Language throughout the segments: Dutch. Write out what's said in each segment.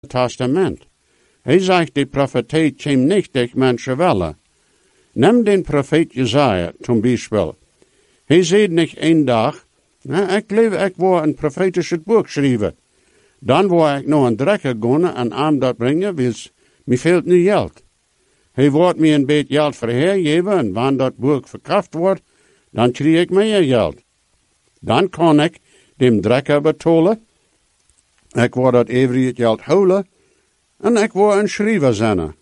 Testament. Hij zegt, die profetie kwam niet durch mensen willen. Neem den Prophet Jesaja zum Beispiel. Hij zei niet één dag, ik geloof ik wil een prophetisches boek schrijven. Dan wil ik nog een drekker gaan en aan dat brengen, want mij fehlt nu geld. Hij wordt me een beetje geld verhergeven en wanneer dat boek verkocht wordt, dan krijg ik meer geld. Dan kan ik dem drekker betalen. Ik word dat every geld houden en ik word een schrijver zijn.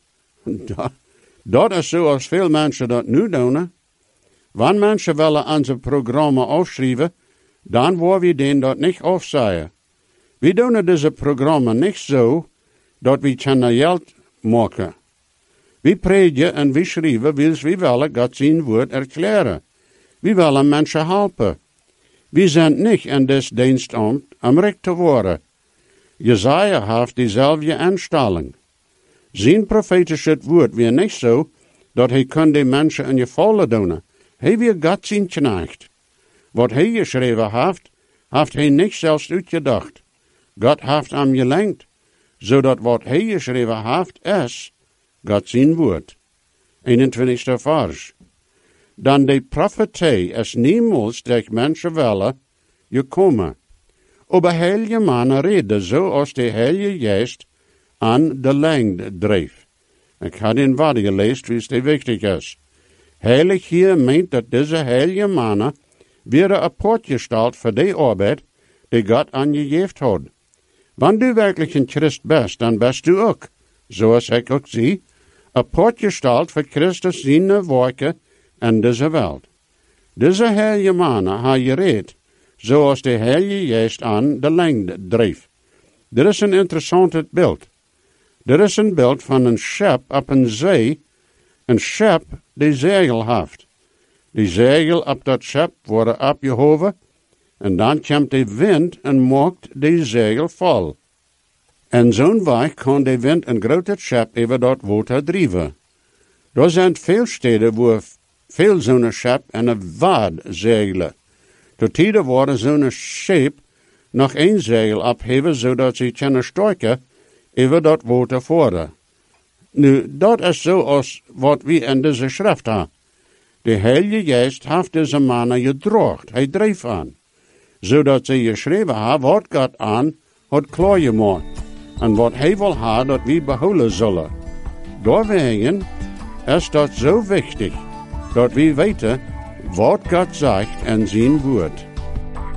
Dat is zoals veel mensen dat nu doen. Wanneer mensen willen onze programma afschrijven, dan worden we denen dat niet afzeggen. We doen deze programma niet zo, dat we kunnen geld maken. We predigen en we schrijven, wils we willen God zijn woord erklären. We willen mensen helpen. We zijn niet in dit dienstambt om rijk te worden. Jesaja heeft diezelfde instelling. Zijn profetische woord weer niet zo, dat hij kon de mensen in je vallen doen. Hij weer God zijn knecht. Wat hij geschreven heeft hij niet zelfs uitgedacht. God heeft hem gelenkt, zodat wat hij geschreven heeft is God zijn woord. 21e vers. Dan de profetie is niemals durch mensen willen gekomen. Aber heilige mannen reden zoals de heilige geest aan de lengte dreef. Ik had in wat gelezen, wie het wichtig is. Heilig hier meent dat deze heilige mannen weer apart gesteld voor de arbeid die God aan je gegeven had. Wanneer du werkelijk een Christ bent, dan bent du ook, zoals ik ook zie, apart gesteld voor Christus zijn werken in deze wereld. Deze heilige mannen hebben gereed, zoals de heilige geest aan de lengte dreef. Dit is een interessant beeld. Dit is een beeld van een schip op een zee, een schip die zegel heeft. Die zegel op dat schip worden opgehoven en dan komt de wind en maakt die zegel vol. En zo'n weg kan de wind een grote schip over dat water drijven. Er zijn veel steden waar veel zo'n schip en een waard zegelen. Tot tijden worden zo'n schip nog één zegel opheven, zodat ze kunnen storken over dat water voeren. Nu, dat is zoals wat we in deze schrift hebben. De Heilige Geest heeft deze mannen gedraagd, hij dreef aan. Zodat ze geschreven hebben wat God aan had klaargemaakt. En wat hij wil hebben dat we behouden zullen. Daarwegen is dat zo wichtig, dat we weten wat God zegt in zijn woord.